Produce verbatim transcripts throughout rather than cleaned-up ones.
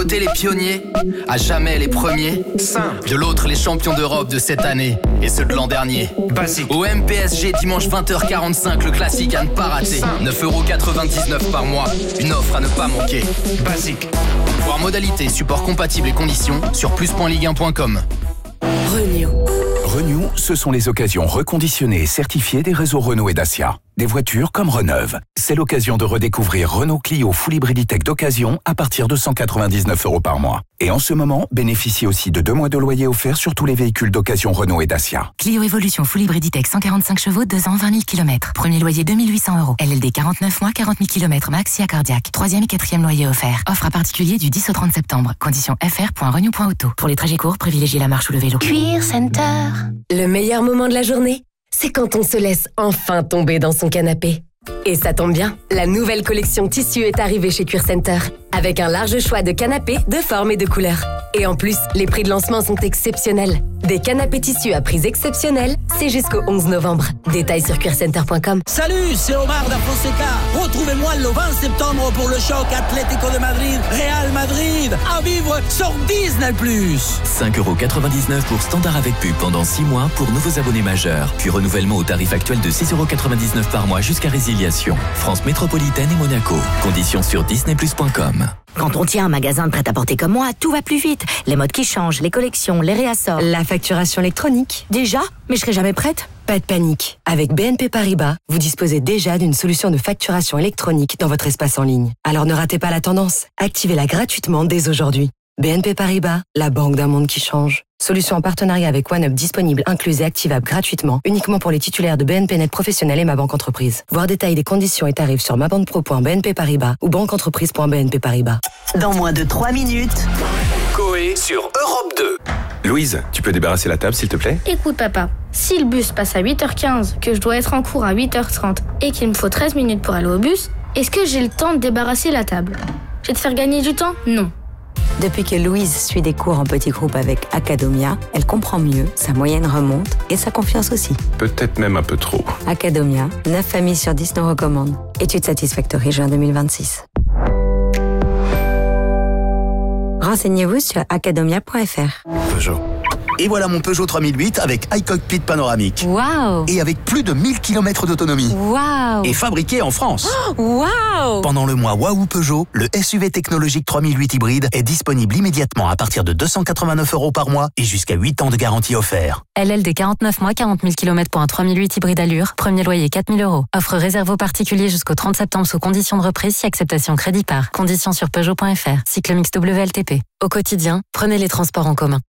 Côté les pionniers, à jamais les premiers. Simple. De l'autre les champions d'Europe de cette année et ceux de l'an dernier. Basique. Au M P S G dimanche vingt heures quarante-cinq, le classique à ne pas rater. neuf euros quatre-vingt-dix-neuf par mois, une offre à ne pas manquer. Basique. Voir modalités, support compatible et conditions sur plus point ligue un point com. Renew. Renew, ce sont les occasions reconditionnées et certifiées des réseaux Renault et Dacia. Des voitures comme Reneuve. C'est l'occasion de redécouvrir Renault Clio Full Hybrid Tech d'occasion à partir de cent quatre-vingt-dix-neuf euros par mois. Et en ce moment, bénéficiez aussi de deux mois de loyer offert sur tous les véhicules d'occasion Renault et Dacia. Clio Evolution Full Hybrid Tech cent quarante-cinq chevaux, deux ans, vingt mille kilomètres. Premier loyer deux mille huit cents euros. L L D quarante-neuf mois, quarante mille kilomètres max, si cardiaque. Troisième et quatrième loyer offert. Offre à particulier du dix au trente septembre. Conditions f r point renew point auto. Pour les trajets courts, privilégiez la marche ou le vélo. Cuir Center. Le meilleur moment de la journée, c'est quand on se laisse enfin tomber dans son canapé. Et ça tombe bien, la nouvelle collection tissu est arrivée chez Cuir Center, avec un large choix de canapés de formes et de couleurs. Et en plus, les prix de lancement sont exceptionnels. Des canapés tissus à prix exceptionnels, c'est jusqu'au onze novembre. Détails sur cuir center point com. Salut, c'est Omar da Fonseca. Retrouvez-moi le vingt septembre pour le choc Atlético de Madrid, Real Madrid, à vivre sur Disney plus. cinq euros quatre-vingt-dix-neuf pour standard avec pub pendant six mois pour nouveaux abonnés majeurs. Puis renouvellement au tarif actuel de six euros quatre-vingt-dix-neuf par mois jusqu'à résiliation. France métropolitaine et Monaco. Conditions sur disney plus point com. Quand on tient un magasin de prêt-à-porter comme moi, tout va plus vite. Les modes qui changent, les collections, les réassorts. La facturation électronique. Déjà ? Mais je serai jamais prête ? Pas de panique. Avec B N P Paribas, vous disposez déjà d'une solution de facturation électronique dans votre espace en ligne. Alors ne ratez pas la tendance. Activez-la gratuitement dès aujourd'hui. B N P Paribas, la banque d'un monde qui change. Solution en partenariat avec OneUp disponible, incluse et activable gratuitement, uniquement pour les titulaires de B N P Net Professionnel et Ma Banque Entreprise. Voir détails des conditions et tarifs sur mabanpro point b n p paribas ou banqueentreprise point b n p paribas. Dans moins de trois minutes, Coé sur Europe deux. Louise, tu peux débarrasser la table s'il te plaît ? Écoute papa, si le bus passe à huit heures quinze, que je dois être en cours à huit heures trente et qu'il me faut treize minutes pour aller au bus, est-ce que j'ai le temps de débarrasser la table ? Je vais te faire gagner du temps ? Non. Depuis que Louise suit des cours en petits groupes avec Academia, elle comprend mieux, sa moyenne remonte et sa confiance aussi. Peut-être même un peu trop. Academia, neuf familles sur dix nous recommandent. Étude Satisfactory juin deux mille vingt-six. Renseignez-vous sur academia point f r. Peugeot. Et voilà mon Peugeot trois mille huit avec iCockpit panoramique. Waouh! Et avec plus de mille kilomètres d'autonomie. Waouh! Et fabriqué en France. Oh, waouh! Pendant le mois Waouh Peugeot, le S U V technologique trois mille huit hybride est disponible immédiatement à partir de deux cent quatre-vingt-neuf euros par mois et jusqu'à huit ans de garantie offert. L L D quarante-neuf mois, quarante mille kilomètres pour un trois mille huit hybride allure. Premier loyer quatre mille euros. Offre réservée aux particuliers jusqu'au trente septembre sous conditions de reprise si acceptation crédit par. Conditions sur peugeot point f r. Cycle mix W L T P. Au quotidien, prenez les transports en commun.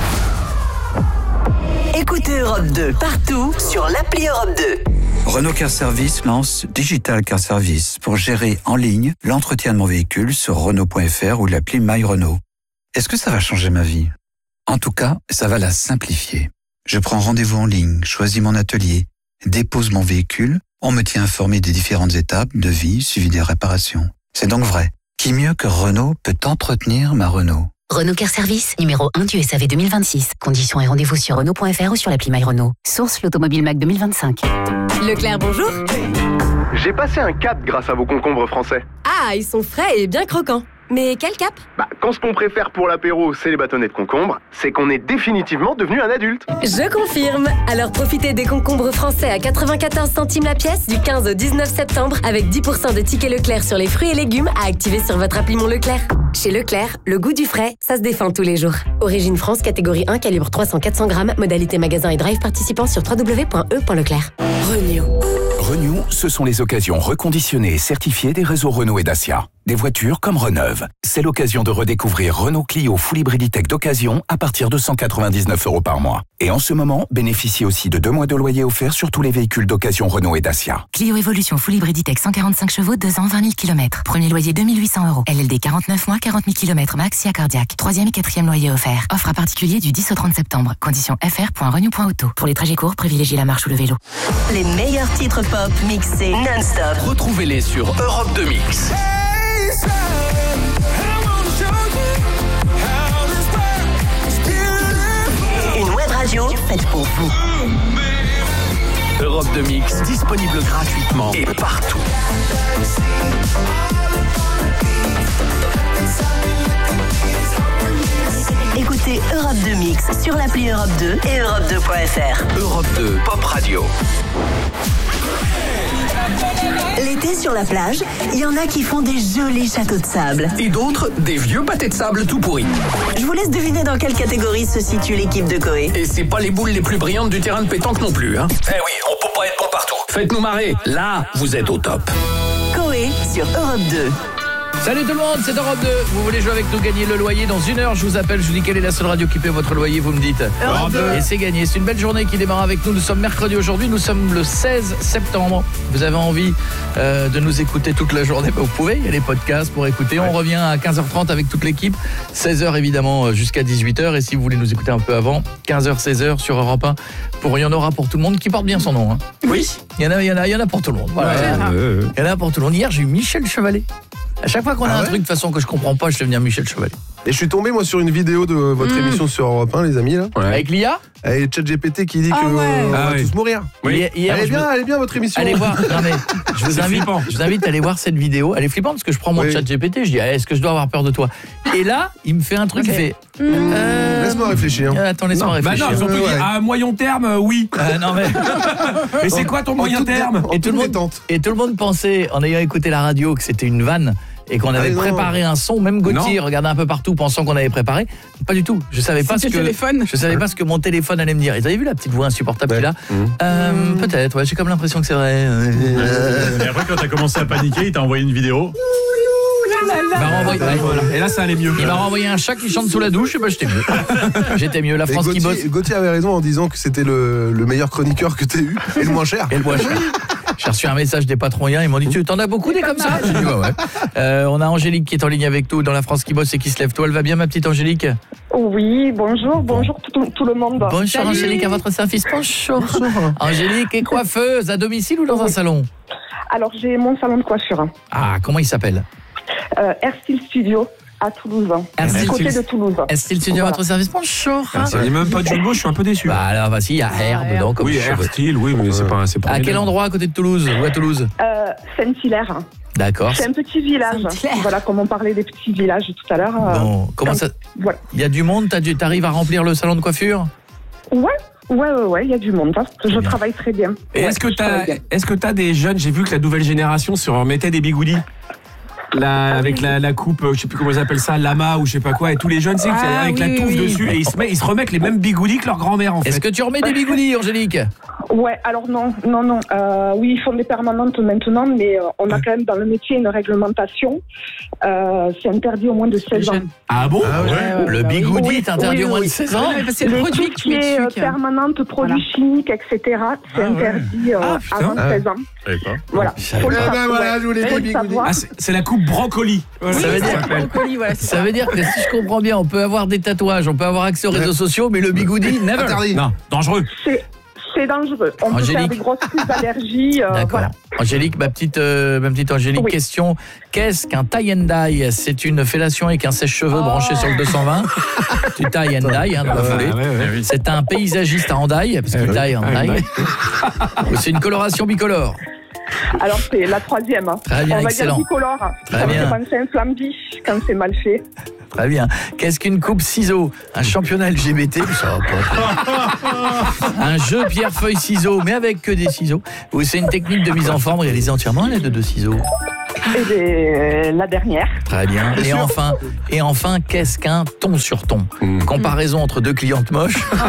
écoutez Europe deux partout sur l'appli Europe deux. Renault Car Service lance Digital Car Service pour gérer en ligne l'entretien de mon véhicule sur renault point f r ou l'appli My Renault. Est-ce que ça va changer ma vie ? En tout cas, ça va la simplifier. Je prends rendez-vous en ligne, choisis mon atelier, dépose mon véhicule, on me tient informé des différentes étapes de vie suivi des réparations. C'est donc vrai. Qui mieux que Renault peut entretenir ma Renault ? Renault Car Service, numéro un du S A V deux mille vingt-six. Conditions et rendez-vous sur renault point f r ou sur l'appli My Renault. Source l'Automobile Mac deux mille vingt-cinq. Leclerc, bonjour. J'ai passé un cap grâce à vos concombres français. Ah, ils sont frais et bien croquants. Mais quel cap ? Bah, quand ce qu'on préfère pour l'apéro, c'est les bâtonnets de concombre, c'est qu'on est définitivement devenu un adulte. Je confirme. Alors profitez des concombres français à quatre-vingt-quatorze centimes la pièce du quinze au dix-neuf septembre avec dix pour cent de tickets Leclerc sur les fruits et légumes à activer sur votre appli Mon Leclerc. Chez Leclerc, le goût du frais, ça se défend tous les jours. Origine France, catégorie un, calibre trois cents à quatre cents grammes, modalité magasin et drive participant sur w w w point e point leclerc. Renew. Renew, ce sont les occasions reconditionnées et certifiées des réseaux Renault et Dacia. Des voitures comme Reneuve. C'est l'occasion de redécouvrir Renault Clio Full Hybrid Tech d'occasion à partir de cent quatre-vingt-dix-neuf euros par mois. Et en ce moment, bénéficiez aussi de deux mois de loyer offert sur tous les véhicules d'occasion Renault et Dacia. Clio Evolution Full Hybrid Tech cent quarante-cinq chevaux, deux ans, vingt mille kilomètres. Premier loyer deux mille huit cents euros. L L D quarante-neuf mois, quarante mille kilomètres max, si cardiaque. Troisième et quatrième loyer offert. Offre à particulier du dix au trente septembre. Conditions f r point renew point auto. Pour les trajets courts, privilégiez la marche ou le vélo. Les meilleurs titres pop mixés non-stop. Retrouvez-les sur Europe deux Mix. Une web radio faite pour vous. Europe deux Mix, disponible gratuitement et partout. Europe deux Mix sur l'appli Europe deux et Europe deux point F R. Europe deux, Pop Radio. L'été sur la plage, il y en a qui font des jolis châteaux de sable. Et d'autres, des vieux pâtés de sable tout pourris. Je vous laisse deviner dans quelle catégorie se situe l'équipe de Coé. Et c'est pas les boules les plus brillantes du terrain de pétanque non plus, hein. Eh oui, on peut pas être bon partout. Faites-nous marrer, là, vous êtes au top. Coé sur Europe deux. Salut tout le monde, c'est Europe deux. Vous voulez jouer avec nous, gagner le loyer dans une heure. Je vous appelle, je vous dis quelle est la seule radio qui paie votre loyer. Vous me dites Europe deux. Et c'est gagné, c'est une belle journée qui démarre avec nous. Nous sommes mercredi aujourd'hui, nous sommes le seize septembre. Vous avez envie euh, de nous écouter toute la journée, bah, vous pouvez, il y a les podcasts pour écouter. On revient à quinze heures trente avec toute l'équipe, seize heures évidemment jusqu'à dix-huit heures. Et si vous voulez nous écouter un peu avant, quinze heures seize heures sur Europe un, pour, il y en aura pour tout le monde, qui porte bien son nom, hein. Oui. Il y en a, il y en a, il y en a pour tout le monde, voilà. Ouais. Il y en a pour tout le monde. Hier j'ai eu Michel Chevalet. À chaque fois qu'on a ah un ouais truc de façon que je comprends pas, je fais venir Michel Chevalet. Et je suis tombé moi sur une vidéo de votre mmh. émission sur Europe un, les amis là. Ouais. Avec l'I A et ChatGPT qui dit ah que ouais. on ah va oui. tous mourir. Oui. Hier, hier, elle est bien, me... elle est bien votre émission. Allez voir. Non mais je vous invite, je vous invite à aller voir cette vidéo. Elle est flippante parce que je prends mon oui. ChatGPT, je dis est-ce que je dois avoir peur de toi? Et là, il me fait un truc, okay. il fait mmh. euh... laisse-moi réfléchir. Euh, attends, laisse-moi réfléchir. Bah non, surtout ouais. à moyen terme, euh, oui. Euh, non mais. Et c'est quoi ton moyen terme? Et tout le monde et tout le monde pensait en ayant écouté la radio que c'était une vanne. Et qu'on avait ah préparé un son, même Gauthier regardait un peu partout pensant qu'on avait préparé. Pas du tout. Je savais pas ce que téléphone. Je savais pas ce que mon téléphone allait me dire. Et vous avez vu la petite voix insupportable qu'il a mmh. euh, mmh. Peut-être. Ouais, j'ai comme l'impression que c'est vrai. Et après, quand t'as commencé à paniquer, il t'a envoyé une vidéo. Il m'a renvoyé, ouais, voilà. Et là, ça allait mieux. Il m'a renvoyé un chat qui chante sous la douche. Et bah, j'étais mieux. J'étais mieux. La France Gauthier, qui bosse. Gauthier avait raison en disant que c'était le, le meilleur chroniqueur que t'as eu et le moins cher. Et le moins cher. J'ai reçu un message des patrons hier, ils m'ont dit tu t'en as beaucoup des comme ça. J'ai dit ouais ouais. Euh, on a Angélique qui est en ligne avec nous dans la France qui bosse et qui se lève. Toi, elle va bien ma petite Angélique? Oui, bonjour, bonjour tout, tout le monde. Bonjour Salut. Angélique, à votre service. Bonjour. Angélique est coiffeuse à domicile ou dans oui. un salon? Alors j'ai mon salon de coiffure. Ah, comment il s'appelle? euh, Airstyle Studio. À Toulouse, du côté de Toulouse. Est-ce Studio à votre service? Bonjour. Il n'y a même pas de Jumbo, je suis un peu déçu. Bah alors, vas-y, il y a Air dedans. Comme oui, Air Style, oui, mais c'est pas, c'est pas. À quel endroit à côté de Toulouse? Où à Toulouse? euh, Saint-Hilaire. D'accord. C'est un petit village. Voilà, comme on parlait des petits villages tout à l'heure. Bon, comment comme, ça? Voilà. Il y a du monde? T'arrives à remplir le salon de coiffure? Ouais. Ouais, ouais, ouais, il y a du monde. Hein. Je bien. travaille très bien. Et ouais, est-ce que t'as, est-ce que t'as des jeunes? J'ai vu que la nouvelle génération se remettait des bigoudis. La, ah, avec oui. la, la coupe, je sais plus comment ils appellent ça, lama ou je sais pas quoi, et tous les jeunes, c'est ah, avec oui, la touffe oui. dessus, et ils se, met, ils se remettent les mêmes bigoudis que leur grand-mère en fait. Est-ce que tu remets des bigoudis, Angélique? Ouais, alors non, non, non. Euh, oui, ils font des permanentes maintenant, mais euh, on a quand même dans le métier une réglementation. Euh, c'est interdit au moins de seize ans. Ah bon? Ah ouais, ouais, Le bigoudi oui, est interdit oui, au moins oui. de seize ans? Oui, c'est le produit qui est euh, permanente, produits voilà. chimiques, et cetera. C'est ah, interdit ouais. euh, ah, avant ah, seize ans. Voilà. Faut le savoir. Voilà, je voulais des bigoudis. Ah, c'est la coupe brocoli. Voilà. Ça, veut dire, brocoli, voilà, ça veut dire que si je comprends bien, on peut avoir des tatouages, on peut avoir accès aux réseaux sociaux, mais le bigoudi, never. Interdit. Non, dangereux. C'est dangereux. On Angélique. peut faire des grosses crises d'allergie. Euh, D'accord. Voilà. Angélique, ma petite, euh, ma petite Angélique, oui. question. Qu'est-ce qu'un tie and dye? C'est une fellation avec un sèche-cheveux oh. branché sur le deux cent vingt. Tu tailles and dye, hein, dans la foulée. Ah, ouais, ouais, ouais. C'est un paysagiste en dye, parce qu'il taille en dye. C'est une coloration bicolore. Alors c'est la troisième. Très bien, on va excellent. dire bicolore. Très ça bien. Ça fait penser à un flambi quand c'est mal fait. Très bien. Qu'est-ce qu'une coupe ciseaux? Un championnat L G B T? Ça va pas. Un jeu pierre-feuille-ciseaux, mais avec que des ciseaux? Ou c'est une technique de mise en forme réalisée entièrement à l'aide de deux ciseaux? Et des... la dernière. Très bien. Et enfin, et enfin, qu'est-ce qu'un ton sur ton? mmh. Comparaison entre deux clientes moches. Oh,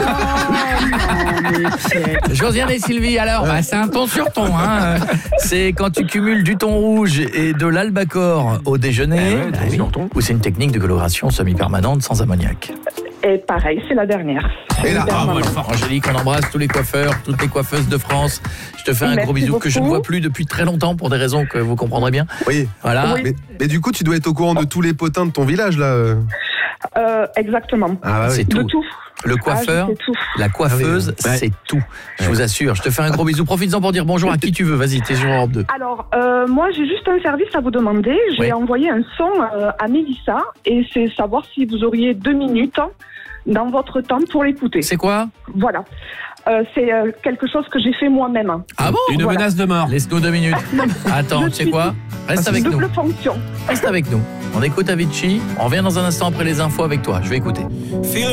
non, Josiane et Sylvie, alors, bah, c'est un ton sur ton. Hein. C'est quand tu cumules du thon rouge et de l'albacor au déjeuner. Eh ouais, ah, oui. Ou c'est une technique de coloration semi-permanente sans ammoniac? Et pareil, c'est la dernière. Et là, ah, bon, Angélique, on embrasse tous les coiffeurs, toutes les coiffeuses de France. Je te fais un Merci gros bisou beaucoup. Que je ne vois plus depuis très longtemps pour des raisons que vous comprendrez bien. Oui. Voilà. Oui. Mais, mais du coup, tu dois être au courant de tous les potins de ton village, là. Euh, exactement. Ah, bah oui. C'est tout. De tout. Le coiffeur, ah, tout. La coiffeuse, ah oui. c'est tout. Je ouais. vous assure. Je te fais un gros bisou. Profites-en pour dire bonjour à qui tu veux. Vas-y, t'es sur Europe deux. Alors, euh, moi, j'ai juste un service à vous demander. J'ai ouais. envoyé un son euh, à Mélissa et c'est savoir si vous auriez deux minutes dans votre temps pour l'écouter. C'est quoi? Voilà. Euh, c'est euh, quelque chose que j'ai fait moi-même. Ah bon? Une voilà. menace de mort. Laisse-nous deux minutes. Attends, tu sais quoi? Reste avec double nous. Fonction. Reste avec nous. On écoute Avicii. On revient dans un instant après les infos avec toi. Je vais écouter.